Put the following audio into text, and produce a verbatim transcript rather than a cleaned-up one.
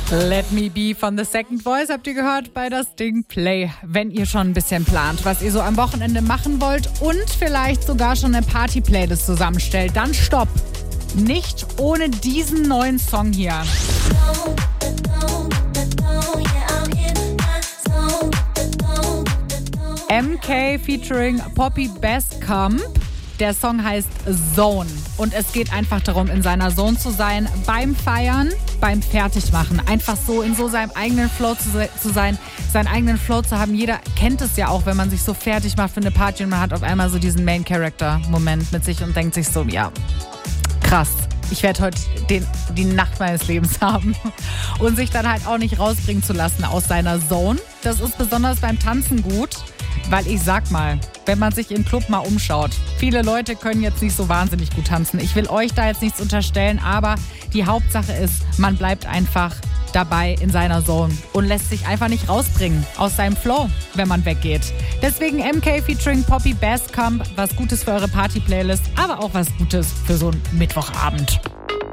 Let Me Be von The Second Voice habt ihr gehört bei das Ding Play. Wenn ihr schon ein bisschen plant, was ihr so am Wochenende machen wollt und vielleicht sogar schon eine Party-Playlist zusammenstellt, dann stopp. Nicht ohne diesen neuen Song hier. M K featuring Poppy Bestcamp. Der Song heißt Zone und es geht einfach darum, in seiner Zone zu sein, beim Feiern, beim Fertigmachen. Einfach so in so seinem eigenen Flow zu, zu sein, seinen eigenen Flow zu haben. Jeder kennt es ja auch, wenn man sich so fertig macht für eine Party und man hat auf einmal so diesen Main-Character-Moment mit sich und denkt sich so, ja, krass. Ich werde heute den, die Nacht meines Lebens haben. Und sich dann halt auch nicht rausbringen zu lassen aus seiner Zone. Das ist besonders beim Tanzen gut, weil ich sag mal, wenn man sich im Club mal umschaut, viele Leute können jetzt nicht so wahnsinnig gut tanzen. Ich will euch da jetzt nichts unterstellen, aber die Hauptsache ist, man bleibt einfach dabei in seiner Zone und lässt sich einfach nicht rausbringen aus seinem Flow, wenn man weggeht. Deswegen M K featuring Poppy Bestcamp, was Gutes für eure Party-Playlist, aber auch was Gutes für so einen Mittwochabend.